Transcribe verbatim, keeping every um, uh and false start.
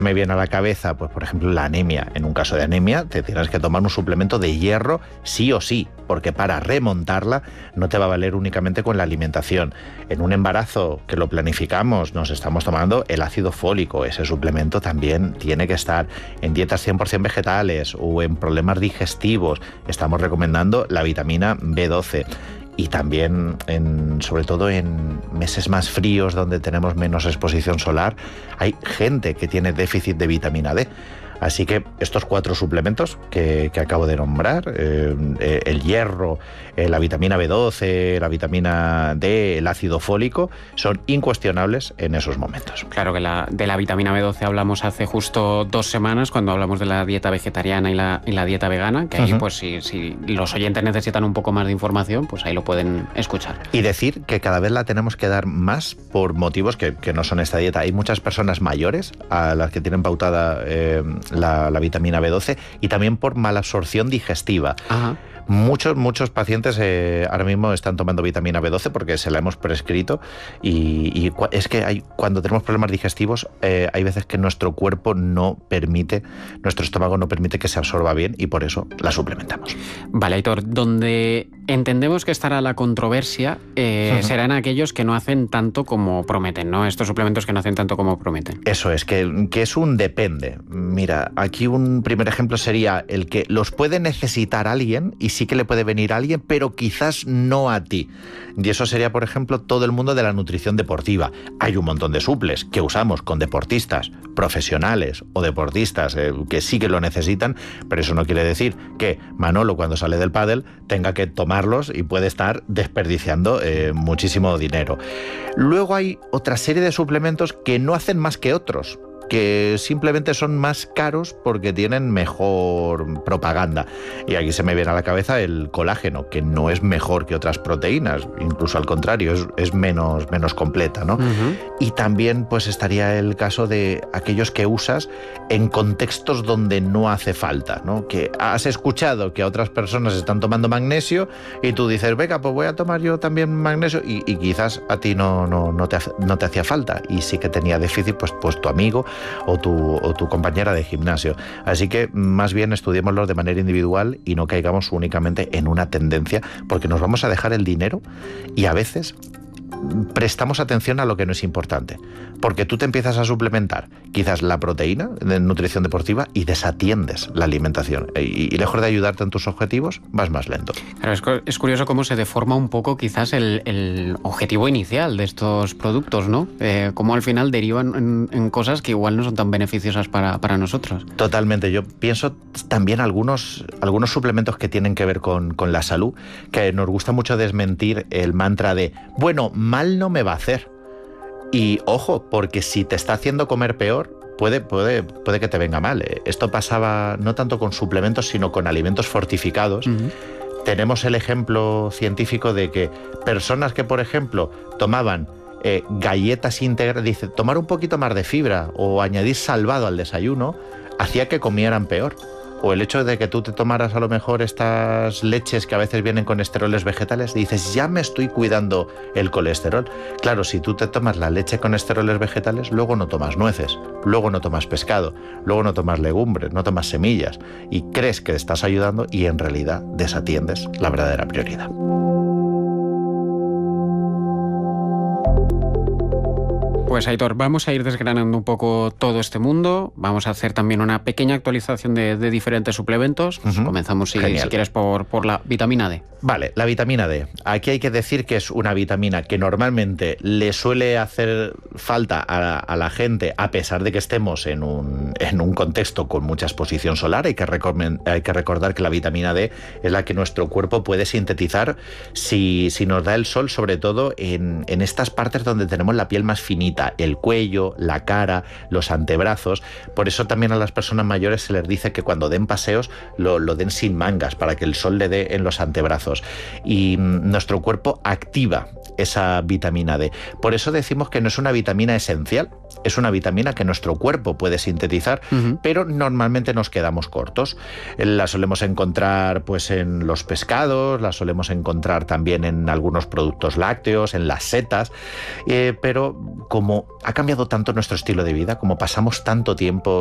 Me viene a la cabeza, pues por ejemplo, la anemia. En un caso de anemia, te tienes que tomar un suplemento de hierro sí o sí, porque para remontarla no te va a valer únicamente con la alimentación. En un embarazo que lo planificamos, nos estamos tomando el ácido fólico. Ese suplemento también tiene que estar en dietas cien por ciento vegetales o en problemas digestivos. Estamos recomendando la vitamina B doce. Y también, en, sobre todo en meses más fríos donde tenemos menos exposición solar, hay gente que tiene déficit de vitamina D. Así que estos cuatro suplementos que, que acabo de nombrar, eh, eh, el hierro, eh, la vitamina B doce, la vitamina D, el ácido fólico, son incuestionables en esos momentos. Claro que la, de la vitamina B doce hablamos hace justo dos semanas cuando hablamos de la dieta vegetariana y la, y la dieta vegana, que ahí uh-huh. pues si, si los oyentes necesitan un poco más de información, pues ahí lo pueden escuchar. Y decir que cada vez la tenemos que dar más por motivos que, que no son esta dieta. Hay muchas personas mayores a las que tienen pautada eh, La, la vitamina B doce y también por malabsorción digestiva. Ajá. Muchos, muchos pacientes eh, ahora mismo están tomando vitamina B doce porque se la hemos prescrito y, y es que hay, cuando tenemos problemas digestivos eh, hay veces que nuestro cuerpo no permite, nuestro estómago no permite que se absorba bien y por eso la suplementamos. Vale, Aitor, donde entendemos que estará la controversia eh, uh-huh. serán aquellos que no hacen tanto como prometen, ¿no? Estos suplementos que no hacen tanto como prometen. Eso es, que, que es un depende. Mira, aquí un primer ejemplo sería el que los puede necesitar alguien y sí que le puede venir a alguien, pero quizás no a ti. Y eso sería, por ejemplo, todo el mundo de la nutrición deportiva. Hay un montón de suples que usamos con deportistas profesionales o deportistas eh, que sí que lo necesitan, pero eso no quiere decir que Manolo, cuando sale del pádel, tenga que tomarlos y puede estar desperdiciando eh, muchísimo dinero. Luego hay otra serie de suplementos que no hacen más que otros, que simplemente son más caros porque tienen mejor propaganda. Y aquí se me viene a la cabeza el colágeno, que no es mejor que otras proteínas, incluso al contrario, es, es menos, menos completa, ¿no? Uh-huh. Y también pues estaría el caso de aquellos que usas en contextos donde no hace falta, ¿no? Que has escuchado que a otras personas están tomando magnesio y tú dices, venga, pues voy a tomar yo también magnesio, y, y quizás a ti no, no, no, te, no te hacía falta, y sí que tenía déficit pues, pues tu amigo o tu, o tu compañera de gimnasio. Así que más bien estudiémoslos de manera individual y no caigamos únicamente en una tendencia, porque nos vamos a dejar el dinero y a veces prestamos atención a lo que no es importante, porque tú te empiezas a suplementar quizás la proteína de nutrición deportiva y desatiendes la alimentación y, y lejos de ayudarte en tus objetivos vas más lento. Claro, es, es curioso cómo se deforma un poco quizás el, el objetivo inicial de estos productos, ¿no? Eh, cómo al final derivan en, en cosas que igual no son tan beneficiosas para, para nosotros. Totalmente. Yo pienso también algunos, algunos suplementos que tienen que ver con, con la salud, que nos gusta mucho desmentir el mantra de, bueno, mal no me va a hacer. Y ojo, porque si te está haciendo comer peor, puede, puede, puede que te venga mal. Esto pasaba no tanto con suplementos, sino con alimentos fortificados. Uh-huh. Tenemos el ejemplo científico de que personas que, por ejemplo, tomaban eh, galletas íntegras, dice, tomar un poquito más de fibra o añadir salvado al desayuno, hacía que comieran peor. O el hecho de que tú te tomaras a lo mejor estas leches que a veces vienen con esteroles vegetales, dices, ya me estoy cuidando el colesterol. Claro, si tú te tomas la leche con esteroles vegetales, luego no tomas nueces, luego no tomas pescado, luego no tomas legumbres, no tomas semillas, y crees que te estás ayudando y en realidad desatiendes la verdadera prioridad. Pues Aitor, vamos a ir desgranando un poco todo este mundo, vamos a hacer también una pequeña actualización de, de diferentes suplementos. Uh-huh. Comenzamos, si, si quieres, por, por la vitamina D. Vale, la vitamina D. Aquí hay que decir que es una vitamina que normalmente le suele hacer falta a, a la gente, a pesar de que estemos en un, en un contexto con mucha exposición solar. Hay que, recom- hay que recordar que la vitamina D es la que nuestro cuerpo puede sintetizar si, si nos da el sol, sobre todo en, en estas partes donde tenemos la piel más finita, el cuello, la cara, los antebrazos. Por eso también a las personas mayores se les dice que cuando den paseos lo, lo den sin mangas, para que el sol le dé en los antebrazos. Y nuestro cuerpo activa esa vitamina D. Por eso decimos que no es una vitamina esencial, es una vitamina que nuestro cuerpo puede sintetizar, uh-huh. pero normalmente nos quedamos cortos. La solemos encontrar pues en los pescados, la solemos encontrar también en algunos productos lácteos, en las setas, eh, pero como ha cambiado tanto nuestro estilo de vida, como pasamos tanto tiempo